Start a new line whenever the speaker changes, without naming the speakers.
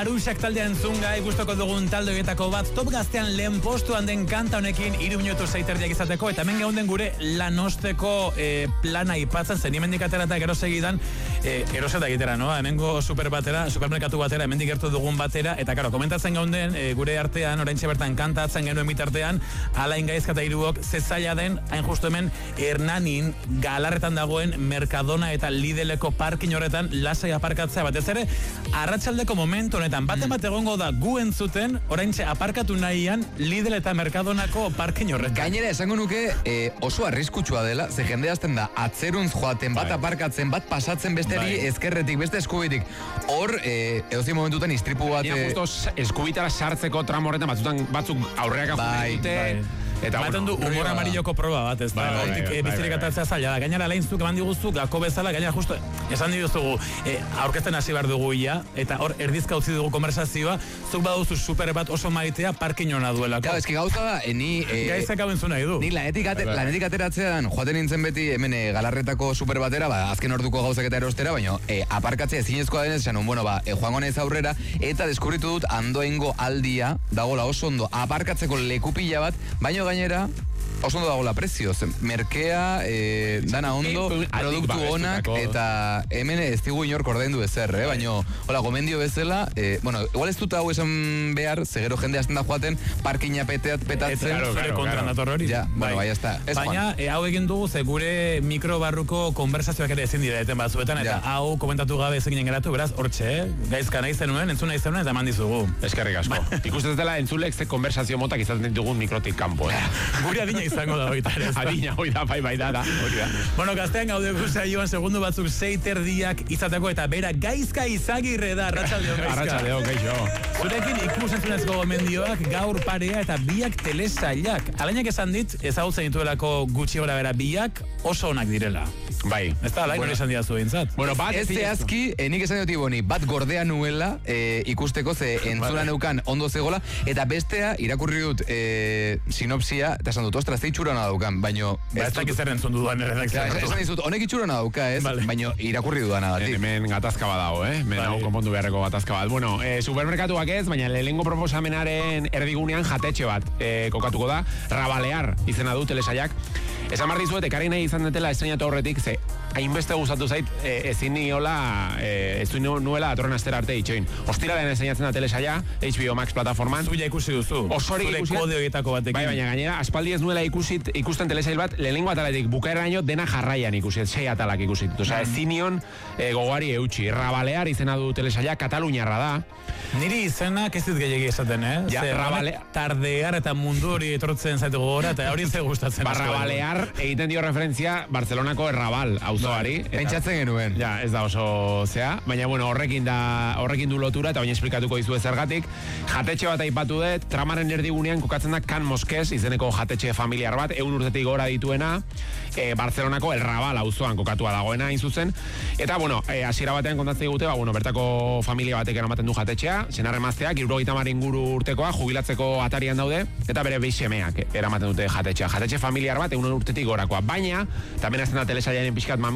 Marusak taldea entzungai, gustoko dugun talde horietako bat, top gaztean lehen postuan den kanta honekin 3 minutu 6 terdiak izateko, eta hemen geunden gure lanosteko plana ipatzen, zen hemendik atera eta gero segidan eroseta egitera, no? Hemengo supermerkatu batera, hemendik gertu dugun batera, eta karo, komentatzen geunden gure artean, oraintxe bertan kantatzen genuen bitartean, Alain Gaizka eta Iruok, zezaila den, hain justu hemen, Hernanin, Galarretan dagoen Mercadona eta Lideleko parkin horretan lasai aparkatzea, batez ere, arratsaldeko momentu honetan, bat egongo da gu entzuten, oraintxe aparkatu nahian Lidl eta Mercadonako parkin horretan.
Gainera, esango nuke oso arriskutsua dela, ze jende hasten da, atzeruntz joaten, bat aparkatzen, bat pasatzen besteari ezkerretik, beste eskubitik. Hor, edozin momentutan istripu bat...
justo eskubitara sartzeko tramo horretan, batzuk aurreak dute... Eta
baten du humor amarilloko proba bat, ez da, hortik bizirik atatzea zaila da. Gainera, alain zuk eman diguztu, gako bezala, gainera justu, esan diguzugu, aurkezten hasi behar dugu ia, eta hor erdizka utzi dugu konversazioa, zuk baduzu super bat oso maitea parkin hona duelako.
Claro, eski gauza da, ni...
Gaizak hau entzuna edu.
Ni lanetik ateratzean, joaten nintzen beti, hemen Galarretako super batera, azken orduko gauzak eta erostera, baina aparkatzea ezinezkoa denez, esan, bueno, joango naiz aurrera, eta deskubritu dut Andoaingo aldia, dagola oso ondo, aparkatzeko lekupila bat, baina gainera, oso ondo dagoela prezio, merkea, dana ondo, produktu onak, eta hemen ez digu inork ordaindu ezer, baina, hola, gomendio bezala, bueno, igual ez dut hau esan behar, zegero jende hasten da joaten, parkina petatzen.
Zure kontra nator hori.
Ja, bueno, bai, ez da.
Baina, hau egin dugu, ze gure mikrobarruko konversazioak ere ezin dira eten batzuetan, eta hau komentatu gabe ez egin geratu, beraz, hortxe, Gaizka nahi zenuen, entzun nahi zenuen, eta eman dizugu.
Eskerrik asko. Ikustez dela entzulek ze konversazio motak izaten ditugun mikrotik kanpo,
Gure adina izango da hoita ere.
Adina, bai da.
Bueno, gaztean gaude guza joan segundu batzuk 6 terdiak izateko, eta bera Gaizka Izagirre da, arratsaldeo Gaizka.
Arratsaldeo, kaixo.
Zurekin ikusentzunezko gomendioak, gaur parea eta biak telesailak. Alainak esan dit, ezagutzen dituelako gutxi gora bera biak oso onak direla.
Bai.
Ez da, alain hori esan diazu bintzat.
Bueno, bat ez zehazki, nik esan dut iboni, bat gordea nuela ikusteko, ze entzuna neukan ondo zegola, eta bestea irakurri dut sinopsia, eta esan dut, ostras, ze itxurana daukan, baino...
Ez dakit zer entzun dudan ere.
Esan dizut, honek itxurana dauka, ez? Baino irakurri dudana datik.
Hemen gatazka badago, hemen hau konpondu beharreko gatazka bat. Bueno, supermerkatuak ez, baina lehengo proposamenaren erdigunean jatetxe bat kokatuko da, Rabalear izena du telesaiak. Esan behar dizuet, ekarri nahi izan detela estrenatu horretik, ze hainbeste gustatu zait, ezin niola, ez du nuela atorren astera arte itxoin. Ostiralean estrenatzen da telesaia, HBO Max plataforman.
Zuia ikusi duzu.
Osorik ikusi.
Kode horietako batekin.
Bai, baina gainera, aspaldi ez nuela ikusten telesail bat, lehenengo ataletik bukaeraino dena jarraian ikusi, 6 atalak ikusi. Osea, ezin nion gogoari eutxi. Rabalear izena du telesaia, Kataluniarra da.
Niri izenak ez dit gehiagi esaten,
Ja,
tardear eta mundu hori etortzen zaitu gogora, eta hori ze gustatzen.
Rabalear egiten dio referentzia Barcelonako Errabal auzoari.
Pentsatzen genuen.
Ja, ez da oso zea, baina bueno, horrekin du lotura, eta baina esplikatuko dizu zergatik. Jatetxe bat aipatu dut, tramaren erdigunean kokatzen da Can Mosques, izeneko jatetxe familiar bat, 100 urtetik gora dituena, Barcelonako Errabal auzoan kokatua dagoena, hain zuzen. Eta bueno, hasiera batean kontatzen digute, bertako familia batek eramaten du jatetxea, senarremazteak, 70 inguru urtekoa, jubilatzeko atarian daude, eta bere behi semeak eramaten dute jatetxea. Jatetxe familiar bat, 100 urtetik gorakoa. Baina, tamen azten da telesaiaren pixkat